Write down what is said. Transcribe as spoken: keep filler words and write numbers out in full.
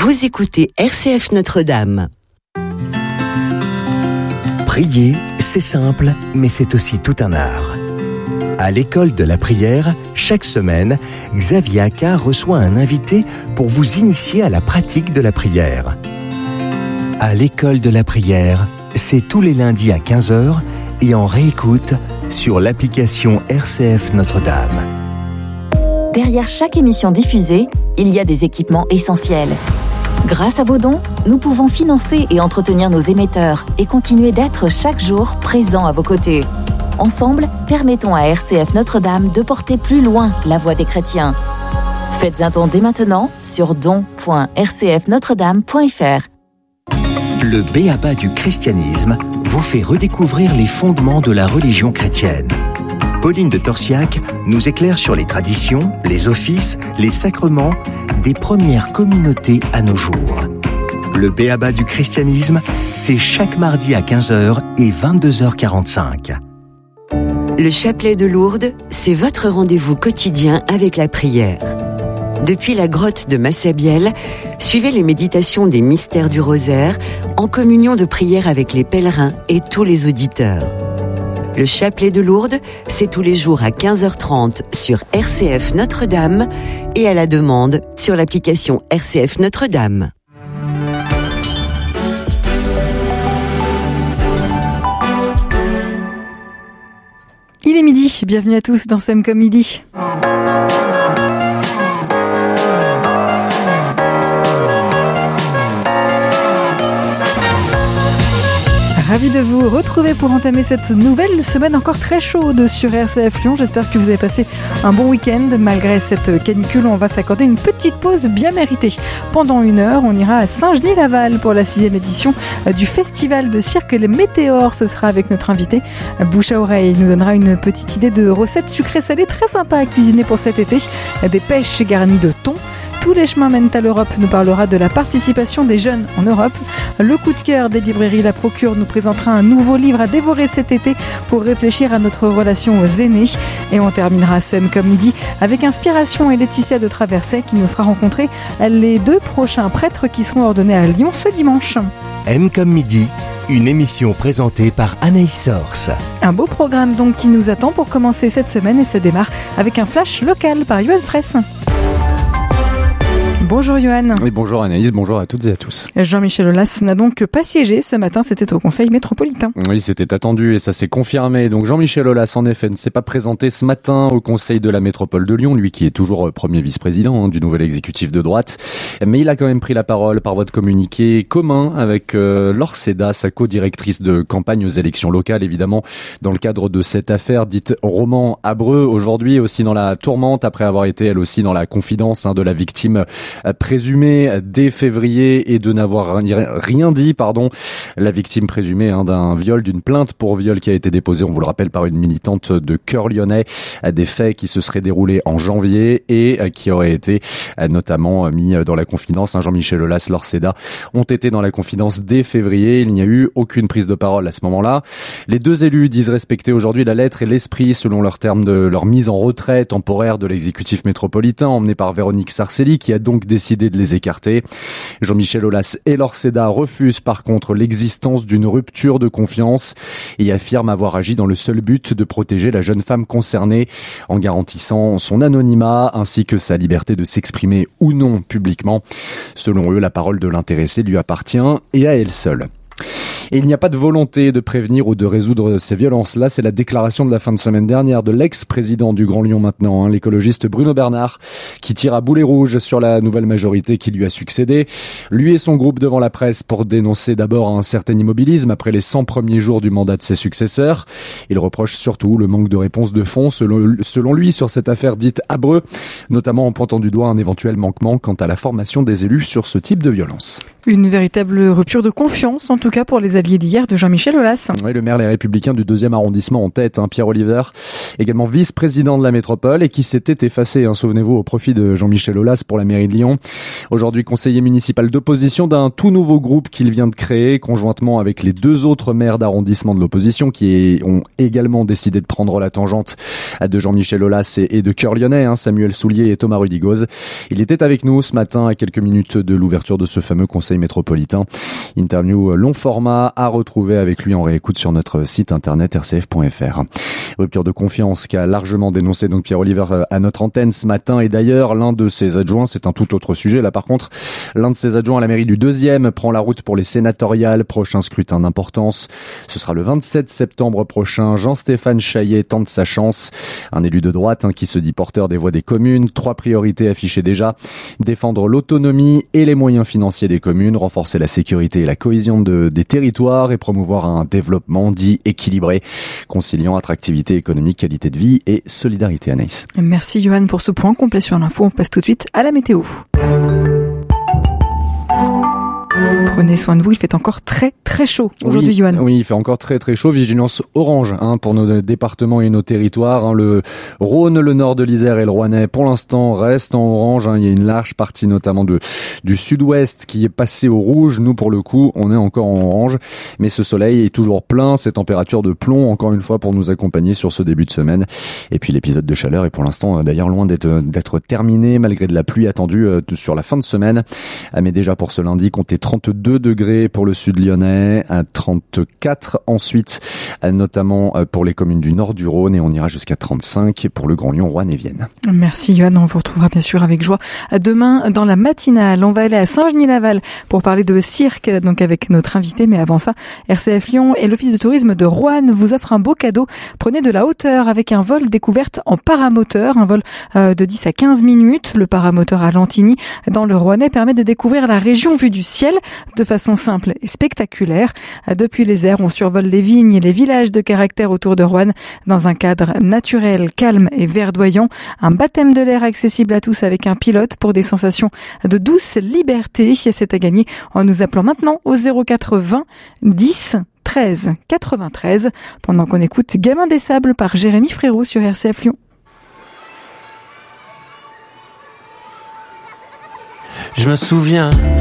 Vous écoutez R C F Notre-Dame. Prier, c'est simple, mais c'est aussi tout un art. À l'école de la prière, chaque semaine, Xavier Accard reçoit un invité pour vous initier à la pratique de la prière. À l'école de la prière, c'est tous les lundis à quinze heures et en réécoute sur l'application R C F Notre-Dame. Derrière chaque émission diffusée, il y a des équipements essentiels. Grâce à vos dons, nous pouvons financer et entretenir nos émetteurs et continuer d'être chaque jour présents à vos côtés. Ensemble, permettons à R C F Notre-Dame de porter plus loin la voix des chrétiens. Faites un don dès maintenant sur don point r c f notre dame point f r. Le b.a.-ba du christianisme vous fait redécouvrir les fondements de la religion chrétienne. Pauline de Torsiac nous éclaire sur les traditions, les offices, les sacrements des premières communautés à nos jours. Le b.a.-ba du christianisme, c'est chaque mardi à quinze heures et vingt-deux heures quarante-cinq. Le chapelet de Lourdes, c'est votre rendez-vous quotidien avec la prière. Depuis la grotte de Massabielle, suivez les méditations des mystères du rosaire en communion de prière avec les pèlerins et tous les auditeurs. Le chapelet de Lourdes, c'est tous les jours à quinze heures trente sur R C F Notre-Dame et à la demande sur l'application R C F Notre-Dame. Il est midi, bienvenue à tous dans Somme comme midi. Ravi de vous retrouver pour entamer cette nouvelle semaine encore très chaude sur R C F Lyon. J'espère que vous avez passé un bon week-end. Malgré cette canicule, on va s'accorder une petite pause bien méritée. Pendant une heure, on ira à Saint-Genis-Laval pour la sixième édition du festival de cirque Les Météores. Ce sera avec notre invité Bouche à Oreille. Il nous donnera une petite idée de recettes sucrées-salées très sympa à cuisiner pour cet été. Des pêches garnies de thon. Tous les chemins mènent à l'Europe nous parlera de la participation des jeunes en Europe. Le coup de cœur des librairies La Procure nous présentera un nouveau livre à dévorer cet été pour réfléchir à notre relation aux aînés. Et on terminera ce M comme midi avec Inspiration et Laetitia de Traversay qui nous fera rencontrer les deux prochains prêtres qui seront ordonnés à Lyon ce dimanche. M comme midi, une émission présentée par Anaïs Sors. Un beau programme donc qui nous attend pour commencer cette semaine et ça démarre avec un flash local par Yoann Fraisse. Bonjour Yoann. Oui, bonjour Anaïs, bonjour à toutes et à tous. Jean-Michel Aulas n'a donc pas siégé ce matin, c'était au Conseil métropolitain. Oui, c'était attendu et ça s'est confirmé. Donc Jean-Michel Aulas, en effet, ne s'est pas présenté ce matin au Conseil de la métropole de Lyon, lui qui est toujours premier vice-président hein, du nouvel exécutif de droite. Mais il a quand même pris la parole par voie de communiqué commun avec euh, Laure Seda, sa co-directrice de campagne aux élections locales, évidemment, dans le cadre de cette affaire dite roman Abreu, aujourd'hui aussi dans la tourmente, après avoir été elle aussi dans la confidence hein, de la victime présumée dès février et de n'avoir rien dit, pardon, la victime présumée hein, d'un viol, d'une plainte pour viol qui a été déposée, on vous le rappelle, par une militante de Cœur Lyonnais, des faits qui se seraient déroulés en janvier et qui auraient été notamment mis dans la confidence. Hein, Jean-Michel Aulas, Laure Seda ont été dans la confidence dès février. Il n'y a eu aucune prise de parole à ce moment-là. Les deux élus disent respecter aujourd'hui la lettre et l'esprit selon leur terme de leur mise en retrait temporaire de l'exécutif métropolitain emmené par Véronique Sarcelli qui a donc décidé de les écarter. Jean-Michel Aulas et Laure Seda refusent par contre l'existence d'une rupture de confiance et affirment avoir agi dans le seul but de protéger la jeune femme concernée en garantissant son anonymat ainsi que sa liberté de s'exprimer ou non publiquement. Selon eux, la parole de l'intéressé lui appartient et à elle seule. Et il n'y a pas de volonté de prévenir ou de résoudre ces violences-là. C'est la déclaration de la fin de semaine dernière de l'ex-président du Grand Lyon maintenant, hein, l'écologiste Bruno Bernard, qui tire à boulet rouge sur la nouvelle majorité qui lui a succédé. Lui et son groupe devant la presse pour dénoncer d'abord un certain immobilisme après les cent premiers jours du mandat de ses successeurs. Il reproche surtout le manque de réponse de fond, selon, selon lui, sur cette affaire dite Abreu, notamment en pointant du doigt un éventuel manquement quant à la formation des élus sur ce type de violence. Une véritable rupture de confiance, en tout cas pour les allié d'hier de Jean-Michel Aulas. Oui, le maire Les Républicains du deuxième arrondissement en tête, hein, Pierre Oliver, également vice-président de la métropole et qui s'était effacé, hein, souvenez-vous, au profit de Jean-Michel Aulas pour la mairie de Lyon. Aujourd'hui conseiller municipal d'opposition d'un tout nouveau groupe qu'il vient de créer, conjointement avec les deux autres maires d'arrondissement de l'opposition qui ont également décidé de prendre la tangente de Jean-Michel Aulas et de cœur lyonnais, hein, Samuel Soulier et Thomas Rudigoz. Il était avec nous ce matin à quelques minutes de l'ouverture de ce fameux conseil métropolitain. Interview long format à retrouver avec lui en réécoute sur notre site internet r c f point f r. Rupture de confiance qu'a largement dénoncé donc Pierre Oliver à notre antenne ce matin, et d'ailleurs l'un de ses adjoints, c'est un tout autre sujet là par contre, l'un de ses adjoints à la mairie du deuxième prend la route pour les sénatoriales, prochain scrutin d'importance. Ce sera le vingt-sept septembre prochain. Jean-Stéphane Chaillet tente sa chance, un élu de droite, hein, qui se dit porteur des voix des communes. Trois priorités affichées déjà: défendre l'autonomie et les moyens financiers des communes, renforcer la sécurité et la cohésion de, des territoires et promouvoir un développement dit équilibré, conciliant attractivité économique, qualité de vie et solidarité. Anaïs. Merci Johan pour ce point complet sur l'info. On passe tout de suite à la météo. Prenez soin de vous, il fait encore très très chaud aujourd'hui, oui, Johan. Oui, il fait encore très très chaud. Vigilance orange, hein, pour nos départements et nos territoires. Hein. Le Rhône, le nord de l'Isère et le Rouennais, pour l'instant, restent en orange. Hein. Il y a une large partie notamment de du sud-ouest qui est passée au rouge. Nous, pour le coup, on est encore en orange. Mais ce soleil est toujours plein. Ces températures de plomb, encore une fois, pour nous accompagner sur ce début de semaine. Et puis l'épisode de chaleur est pour l'instant d'ailleurs loin d'être, d'être terminé, malgré de la pluie attendue euh, sur la fin de semaine. Ah, mais déjà pour ce lundi, comptez trente-deux degrés pour le sud lyonnais, à trente-quatre ensuite, notamment pour les communes du nord du Rhône, et on ira jusqu'à trente-cinq pour le Grand Lyon, Roanne et Vienne. Merci Johan, on vous retrouvera bien sûr avec joie demain dans la matinale. On va aller à Saint-Genis-Laval pour parler de cirque, donc avec notre invité, mais avant ça, R C F Lyon et l'Office de tourisme de Roanne vous offrent un beau cadeau. Prenez de la hauteur avec un vol découverte en paramoteur, un vol de dix à quinze minutes. Le paramoteur à Lantigny dans le Rouennais permet de découvrir la région vue du ciel de façon simple et spectaculaire. Depuis les airs, on survole les vignes et les villages de caractère autour de Roanne dans un cadre naturel, calme et verdoyant. Un baptême de l'air accessible à tous avec un pilote pour des sensations de douce liberté. C'est à gagner en nous appelant maintenant au zéro quatre vingt dix treize quatre-vingt-treize pendant qu'on écoute Gamin des Sables par Jérémy Frérot sur R C F Lyon. Je me souviens